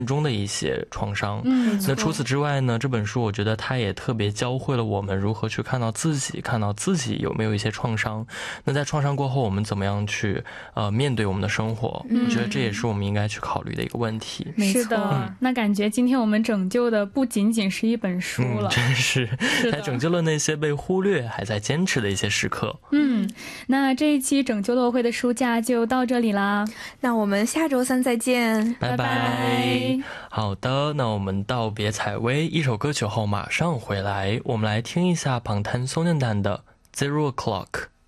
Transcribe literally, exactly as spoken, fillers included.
中的一些创伤。 嗯， 那除此之外呢，这本书我觉得它也特别教会了我们如何去看到自己，看到自己有没有一些创伤。那在创伤过后，我们怎么样去呃面对我们的生活？ 嗯、 我觉得这也是我们应该去考虑的一个问题。 是的、嗯，那感觉今天我们拯救的不仅仅是一本书了， 嗯、真是还拯救了那些被忽略还在坚持的一些时刻。 嗯，那这一期拯救乐会的书架就到这里啦， 那我们下周三再见， 拜拜。拜拜。好的，那我们道别采薇，一首歌曲后马上回来，我们来听一下방탄소년단的 Zero Clock。